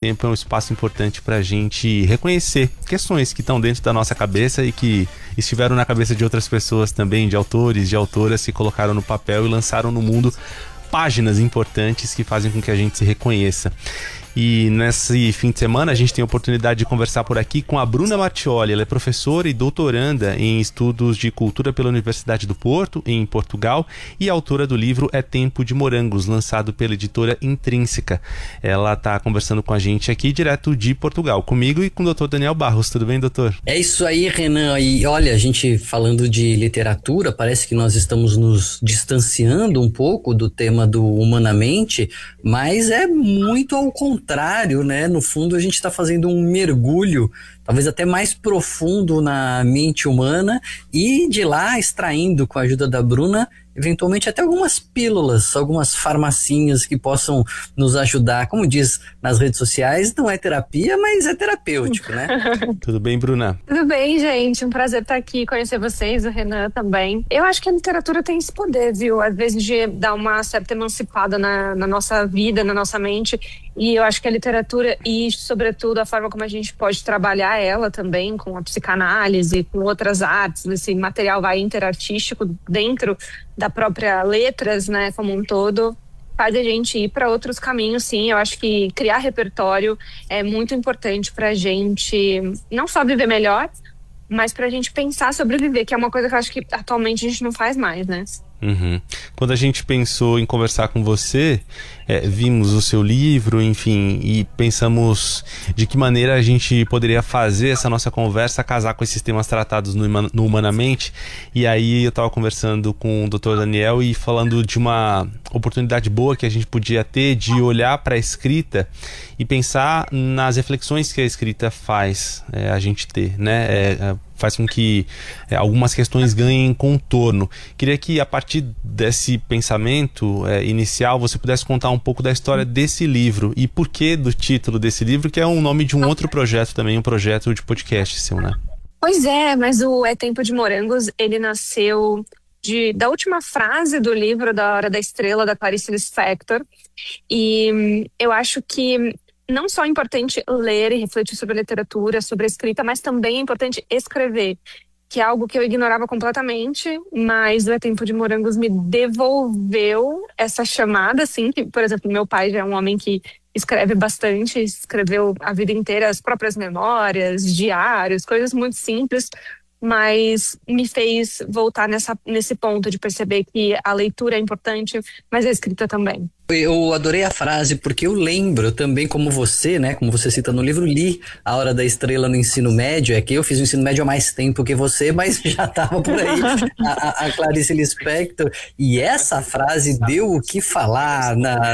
tempo é um espaço importante para a gente reconhecer questões que estão dentro da nossa cabeça e que estiveram na cabeça de outras pessoas também, de autores, de autoras, que colocaram no papel e lançaram no mundo páginas importantes que fazem com que a gente se reconheça. E nesse fim de semana a gente tem a oportunidade de conversar por aqui com a Bruna Martioli. Ela é professora e doutoranda em estudos de cultura pela Universidade do Porto, em Portugal, e autora do livro É Tempo de Morangos, lançado pela editora Intrínseca. Ela está conversando com a gente aqui direto de Portugal, comigo e com o Dr. Daniel Barros. Tudo bem, doutor? É isso aí, Renan. E olha, a gente falando de literatura, parece que nós estamos nos distanciando um pouco do tema do Humanamente, mas é muito ao contrário, né? No fundo, a gente está fazendo um mergulho, talvez até mais profundo na mente humana, e de lá extraindo, com a ajuda da Bruna, eventualmente até algumas pílulas, algumas farmacinhas que possam nos ajudar. Como diz nas redes sociais, não é terapia, mas é terapêutico, né? Tudo bem, Bruna? Tudo bem, gente. Um prazer estar aqui, conhecer vocês, o Renan também. Eu acho que a literatura tem esse poder, viu? Às vezes de dar uma certa emancipada na nossa vida, na nossa mente. E eu acho que a literatura e, sobretudo, a forma como a gente pode trabalhar ela também, com a psicanálise, com outras artes, esse material interartístico dentro da própria letras, né, como um todo, faz a gente ir para outros caminhos, sim. Eu acho que criar repertório é muito importante para a gente não só viver melhor, mas para a gente pensar sobre viver, que é uma coisa que eu acho que atualmente a gente não faz mais, né? Uhum. Quando a gente pensou em conversar com você, vimos o seu livro, enfim, e pensamos de que maneira a gente poderia fazer essa nossa conversa casar com esses temas tratados no Humanamente. E aí eu estava conversando com o Dr. Daniel e falando de uma oportunidade boa que a gente podia ter de olhar para a escrita e pensar nas reflexões que a escrita faz a gente ter, né? Faz com que algumas questões ganhem contorno. Queria que, a partir desse pensamento inicial, você pudesse contar um pouco da história desse livro e por que do título desse livro, que é o nome de um outro projeto também, um projeto de podcast seu, né? Pois é, mas o É Tempo de Morangos, ele nasceu da última frase do livro Da Hora da Estrela, da Clarice Lispector. E eu acho que não só é importante ler e refletir sobre a literatura, sobre a escrita, mas também é importante escrever, que é algo que eu ignorava completamente, mas o É Tempo de Morangos me devolveu essa chamada, assim, que, por exemplo, meu pai já é um homem que escreve bastante, escreveu a vida inteira as próprias memórias, diários, coisas muito simples, mas me fez voltar nesse ponto de perceber que a leitura é importante, mas a escrita também. Eu adorei a frase, porque eu lembro também, como você, né, como você cita no livro, li A Hora da Estrela no ensino médio. É que eu fiz o ensino médio há mais tempo que você, mas já estava por aí a Clarice Lispector, e essa frase deu o que falar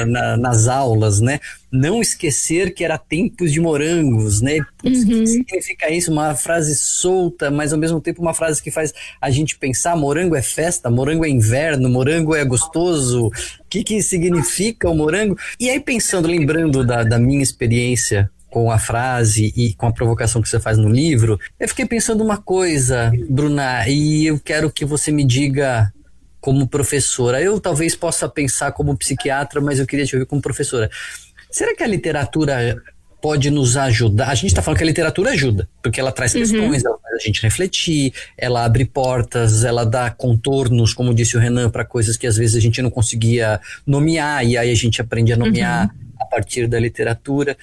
nas aulas, né? Não esquecer que era tempos de morangos, né? O que significa isso? Uma frase solta, mas ao mesmo tempo uma frase que faz a gente pensar: morango é festa, morango é inverno, morango é gostoso. O que significa o morango? E aí, pensando, lembrando da minha experiência com a frase e com a provocação que você faz no livro, eu fiquei pensando uma coisa, Bruna, e eu quero que você me diga como professora. Eu talvez possa pensar como psiquiatra, mas eu queria te ouvir como professora. Será que a literatura pode nos ajudar? A gente está falando que a literatura ajuda, porque ela traz questões, ela faz a gente refletir, ela abre portas, ela dá contornos, como disse o Renan, para coisas que às vezes a gente não conseguia nomear, e aí a gente aprende a nomear a partir da literatura.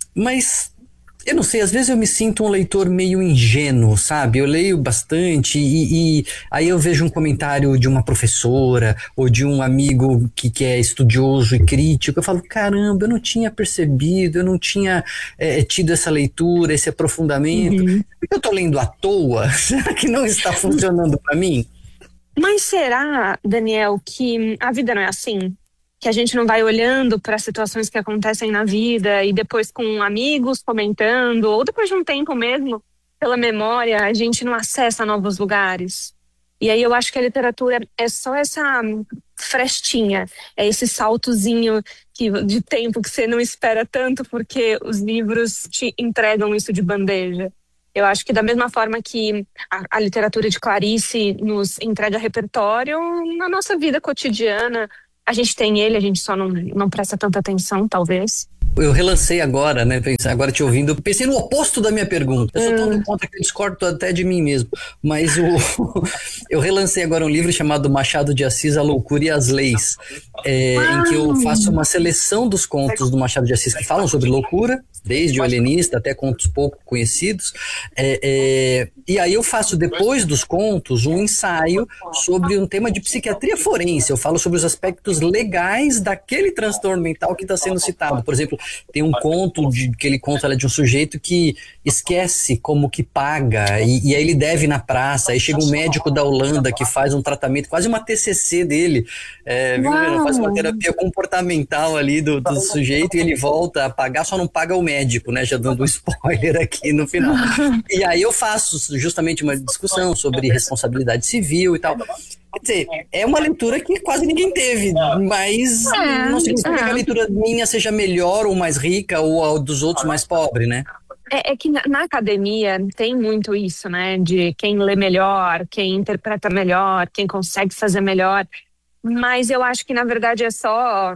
Mas eu não sei, às vezes eu me sinto um leitor meio ingênuo, sabe? Eu leio bastante e aí eu vejo um comentário de uma professora ou de um amigo que é estudioso e crítico. Eu falo, caramba, eu não tinha percebido, eu não tinha tido essa leitura, esse aprofundamento. Eu tô lendo à toa? Será que não está funcionando para mim? Mas será, Daniel, que a vida não é assim? Que a gente não vai olhando para situações que acontecem na vida e depois com amigos comentando, ou depois de um tempo mesmo, pela memória, a gente não acessa novos lugares. E aí eu acho que a literatura é só essa frestinha, é esse saltozinho de tempo que você não espera tanto, porque os livros te entregam isso de bandeja. Eu acho que da mesma forma que a literatura de Clarice nos entrega repertório, na nossa vida cotidiana, a gente tem ele, a gente só não presta tanta atenção, talvez. Eu relancei agora, né? Agora te ouvindo, eu pensei no oposto da minha pergunta. Eu sou tão contra que eu discordo até de mim mesmo. Mas eu relancei agora um livro chamado Machado de Assis, A Loucura e as Leis, em que eu faço uma seleção dos contos do Machado de Assis que falam sobre loucura, desde o Helenista até contos pouco conhecidos. E aí eu faço, depois dos contos, um ensaio sobre um tema de psiquiatria forense. Eu falo sobre os aspectos legais daquele transtorno mental que está sendo citado. Por exemplo, tem um conto que ele conta de um sujeito que esquece como que paga e aí ele deve na praça, aí chega um médico da Holanda que faz um tratamento, quase uma TCC dele, faz uma terapia comportamental ali do sujeito e ele volta a pagar, só não paga o médico, né, já dando um spoiler aqui no final. E aí eu faço justamente uma discussão sobre responsabilidade civil e tal. Quer dizer, é uma leitura que quase ninguém teve, mas não significa que a leitura minha seja melhor ou mais rica ou a dos outros mais pobre, né? É que na academia tem muito isso, né? De quem lê melhor, quem interpreta melhor, quem consegue fazer melhor. Mas eu acho que, na verdade, é só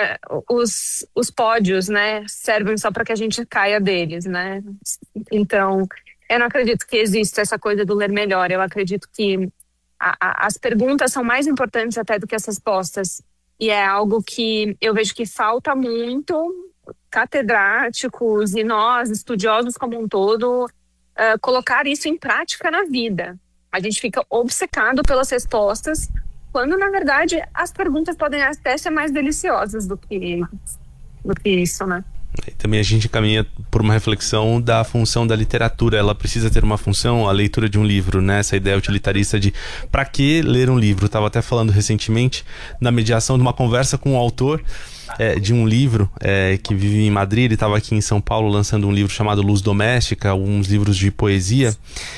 os pódios, né? Servem só para que a gente caia deles, né? Então, eu não acredito que exista essa coisa do ler melhor. Eu acredito que as perguntas são mais importantes até do que as respostas. E é algo que eu vejo que falta muito catedráticos e nós, estudiosos como um todo, colocar isso em prática na vida. A gente fica obcecado pelas respostas, quando, na verdade, as perguntas podem até ser mais deliciosas do que isso, né? E também a gente caminha por uma reflexão da função da literatura. Ela precisa ter uma função, a leitura de um livro, né? Essa ideia utilitarista de para que ler um livro. Estava até falando recentemente na mediação de uma conversa com um autor de um livro que vive em Madrid. Ele estava aqui em São Paulo lançando um livro chamado Luz Doméstica, alguns livros de poesia,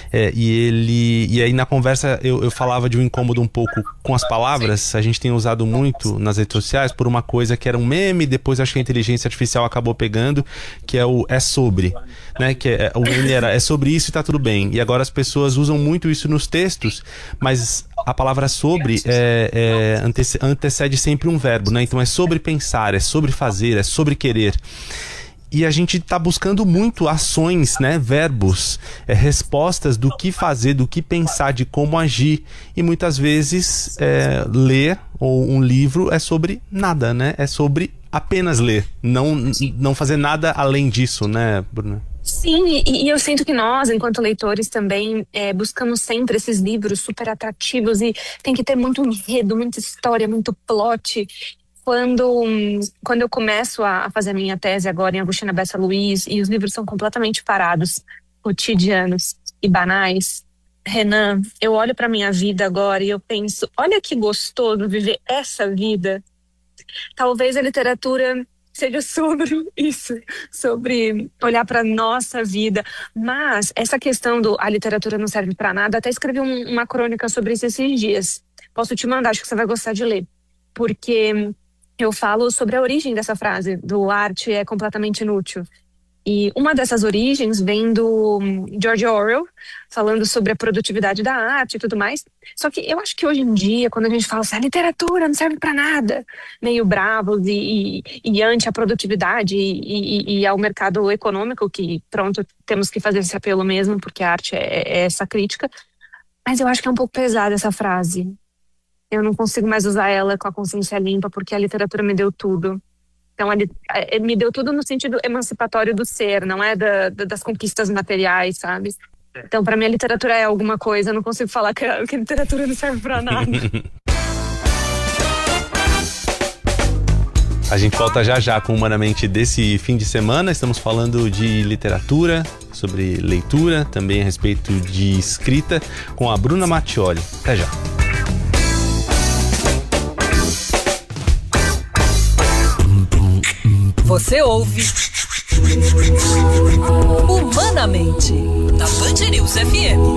e aí na conversa eu falava de um incômodo um pouco com as palavras. A gente tem usado muito nas redes sociais por uma coisa que era um meme, depois acho que a inteligência artificial acabou pegando, que é o sobre, né? Que o meme era é sobre isso e tá tudo bem, e agora as pessoas usam muito isso nos textos, mas a palavra sobre antecede sempre um verbo, né? Então é sobre pensar, é sobre fazer, é sobre querer. E a gente está buscando muito ações, né? Verbos, respostas do que fazer, do que pensar, de como agir. E muitas vezes ler ou um livro é sobre nada, né? É sobre apenas ler, não fazer nada além disso, né, Bruna? Sim, e eu sinto que nós, enquanto leitores, também buscamos sempre esses livros super atrativos e tem que ter muito enredo, muita história, muito plot. Quando eu começo a fazer a minha tese agora em Agostina Bessa Luiz e os livros são completamente parados, cotidianos e banais, Renan, eu olho para minha vida agora e eu penso, olha que gostoso viver essa vida. Talvez a literatura seja sobre isso, sobre olhar para nossa vida. Mas essa questão a literatura não serve para nada, até escrevi uma crônica sobre isso esses dias. Posso te mandar, acho que você vai gostar de ler. Porque eu falo sobre a origem dessa frase, do arte é completamente inútil. E uma dessas origens vem do George Orwell, falando sobre a produtividade da arte e tudo mais. Só que eu acho que hoje em dia, quando a gente fala assim, a literatura não serve para nada, meio bravos e anti a produtividade e ao mercado econômico, que pronto, temos que fazer esse apelo mesmo, porque a arte é essa crítica. Mas eu acho que é um pouco pesada essa frase. Eu não consigo mais usar ela com a consciência limpa, porque a literatura me deu tudo. Então, me deu tudo no sentido emancipatório do ser, não é das conquistas materiais, sabe? Então, para mim, a literatura é alguma coisa. Eu não consigo falar que a literatura não serve para nada. A gente volta já com Humanamente desse fim de semana. Estamos falando de literatura, sobre leitura, também a respeito de escrita, com a Bruna Mattioli. Até já. Você ouve Humanamente, da Band News FM.